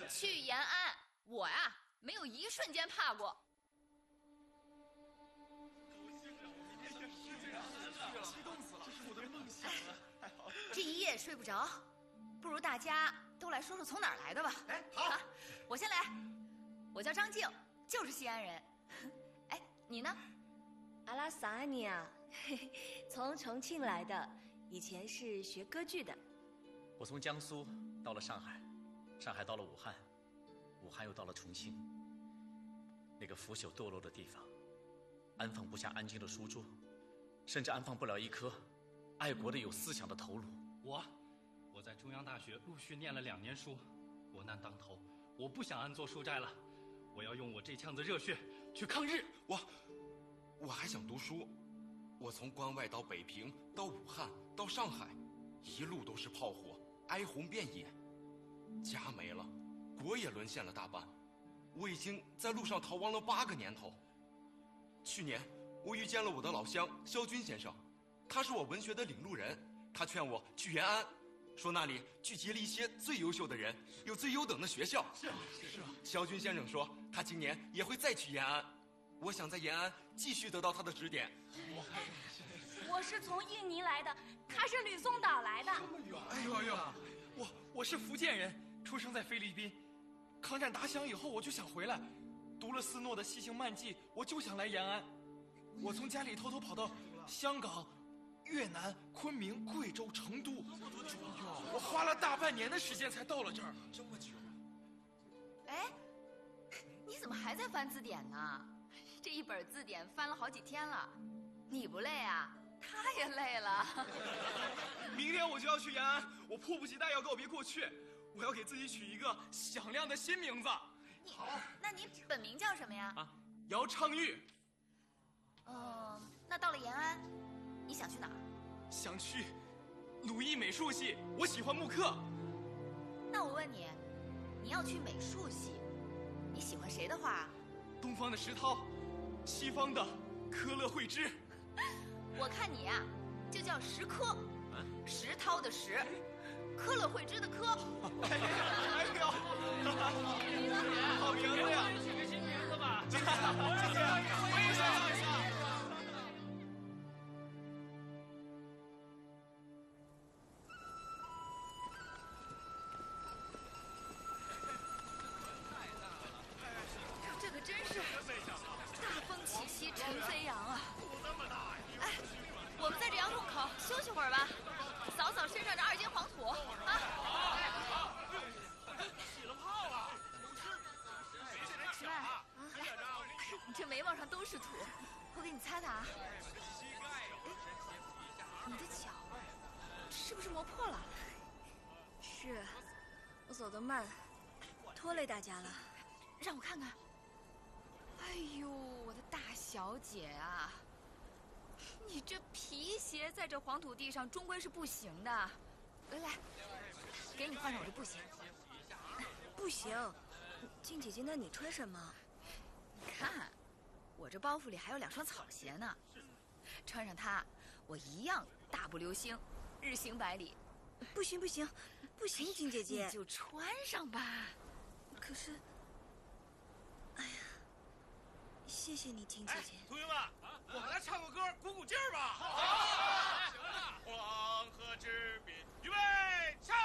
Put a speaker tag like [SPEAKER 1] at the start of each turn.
[SPEAKER 1] 去延安，我呀没有一瞬间怕过。
[SPEAKER 2] 激动死了，这是我的梦想啊！太好了，
[SPEAKER 1] 这一夜睡不着，不如大家都来说说从哪儿来的吧。
[SPEAKER 2] 哎，好，
[SPEAKER 1] 我先来。我叫张静，就是西安人。哎，你呢？
[SPEAKER 3] 阿拉萨安尼啊，从重庆来的，以前是学歌剧的。
[SPEAKER 4] 我从江苏到了上海，上海到了武汉，武汉又到了重庆。那个腐朽堕落的地方，安放不下安静的书桌，甚至安放不了一颗爱国的有思想的头颅。
[SPEAKER 5] 我在中央大学陆续念了2年书，国难当头，我不想安坐书斋了，我要用我这腔子热血去抗日。
[SPEAKER 2] 我还想读书，我从关外到北平，到武汉，到上海，一路都是炮火，哀鸿遍野，家没了，国也沦陷了大半，我已经在路上逃亡了8个年头。去年我遇见了我的老乡萧军先生，他是我文学的领路人，他劝我去延安，说那里聚集了一些最优秀的人，有最优等的学校。是啊。萧军先生说他今年也会再去延安，我想在延安继续得到他的指点。
[SPEAKER 3] 我是从印尼来的，他是吕宋岛来的。
[SPEAKER 6] 哎呦，我是福建人，出生在菲律宾。抗战打响以后，我就想回来，读了斯诺的《西行漫记》，我就想来延安。我从家里偷偷跑到香港、越南、昆明、贵州、成都，我花了大半年的时间才到了这儿。
[SPEAKER 2] 这么久？
[SPEAKER 1] 哎，你怎么还在翻字典呢？这一本字典翻了好几天了，你不累啊？他也累了。
[SPEAKER 6] 明天我就要去延安，我迫不及待要告别过去，我要给自己取一个响亮的新名字。
[SPEAKER 1] 好，那你本名叫什么呀？
[SPEAKER 6] 姚昌钰。
[SPEAKER 1] 那到了延安，你想去哪儿？
[SPEAKER 6] 想去鲁艺美术系，我喜欢木刻。
[SPEAKER 1] 那我问你，你要去美术系，你喜欢谁的画？
[SPEAKER 6] 东方的石涛，西方的科勒惠芝。
[SPEAKER 1] 我看你呀，就叫石科，石涛的石，科勒惠芝的科。
[SPEAKER 6] 哎呦，好名字呀！
[SPEAKER 5] 取个新名字吧。
[SPEAKER 6] 姐，我也想要一下。
[SPEAKER 1] 这可真是大风起兮尘飞扬啊！哎，我们在这洋路口休息会儿吧，扫扫身上这2斤黄土啊！
[SPEAKER 5] 起了泡了。
[SPEAKER 1] 吃饭啊！你这眉毛上都是土，我给你擦擦啊。你的脚是不是磨破了？
[SPEAKER 3] 是，我走得慢，拖累大家了。
[SPEAKER 1] 让我看看。哎呦，我的大小姐啊，你这皮鞋在这黄土地上终归是不行的。来，给你换上我这布鞋。
[SPEAKER 3] 不行，静姐姐，那你穿什么？
[SPEAKER 1] 你看，我这包袱里还有2双草鞋呢，穿上它，我一样大步流星，日行百里。
[SPEAKER 3] 不行，静姐姐，
[SPEAKER 1] 你就穿上吧。
[SPEAKER 3] 可是，哎呀，谢谢你，静姐姐。
[SPEAKER 7] 同学们，我们来唱个歌，鼓鼓劲儿吧。好，黄河之滨，预备，唱。